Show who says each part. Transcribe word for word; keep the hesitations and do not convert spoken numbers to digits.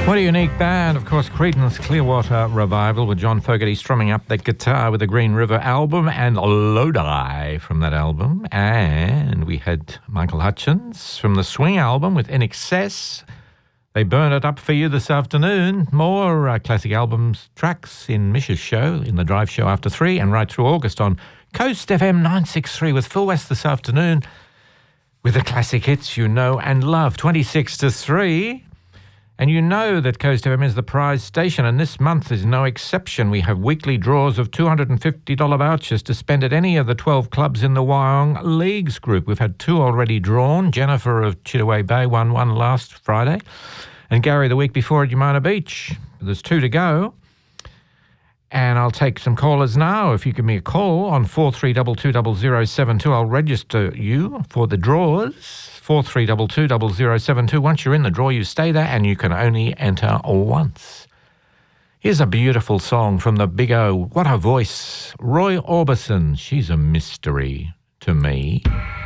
Speaker 1: What a unique band. Of course, Creedence Clearwater Revival with John Fogerty strumming up that guitar with the Green River album and Lodi from that album. And we had Michael Hutchence from the Swing album with In Excess. They burn it up for you this afternoon. More uh, classic albums tracks in Mish's show, in the Drive Show after three, and right through August on Coast F M nine sixty-three with Phil West this afternoon with the classic hits you know and love, twenty-six to three. And you know that Coast F M is the prize station, and this month is no exception. We have weekly draws of two hundred fifty dollars vouchers to spend at any of the twelve clubs in the Wyong Leagues group. We've had two already drawn. Jennifer of Chittaway Bay won one last Friday, and Gary the week before at Yamana Beach. There's two to go. And I'll take some callers now. If you give me a call on four three two two zero zero seven two, I'll register you for the draws. four three two two zero zero seven two. Once you're in the draw, you stay there, and you can only enter once. Here's a beautiful song from the Big O. What a voice. Roy Orbison. She's a mystery to me.